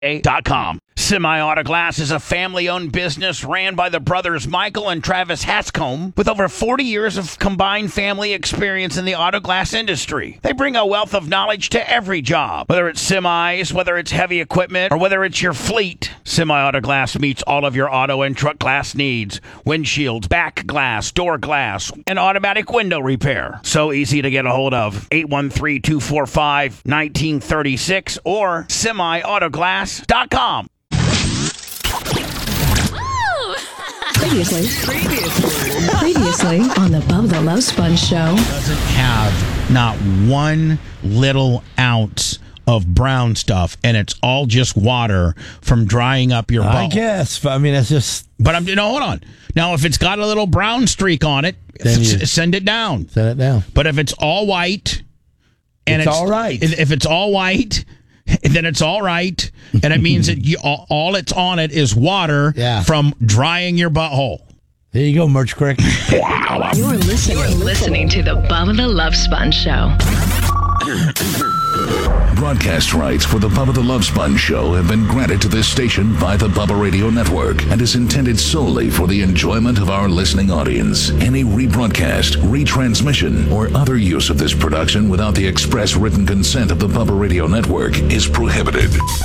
semi-auto.com. Semi-Auto Glass is a family-owned business ran by the brothers Michael and Travis Hatscombe with over 40 years of combined family experience in the auto glass industry. They bring a wealth of knowledge to every job, whether it's semis, whether it's heavy equipment, or whether it's your fleet. Semi-Auto Glass meets all of your auto and truck glass needs: windshields, back glass, door glass, and automatic window repair. So easy to get a hold of. 813-245-1936 or semiautoglass.com. Previously on the Bubba the Love Sponge Show. Doesn't have not one little ounce of brown stuff, and it's all just water from drying up your I butthole. guess. I mean, that's just... But hold on. Now, if it's got a little brown streak on it, send it down. Send it down. But if it's all white, and it's all right. If it's all white, then it's all right, and it means that all it's on it is water from drying your butthole. There you go, Merch Crick. You're listening to the Bubba the Love Sponge Show. Broadcast rights for the Bubba the Love Sponge Show have been granted to this station by the Bubba Radio Network and is intended solely for the enjoyment of our listening audience. Any rebroadcast, retransmission, or other use of this production without the express written consent of the Bubba Radio Network is prohibited.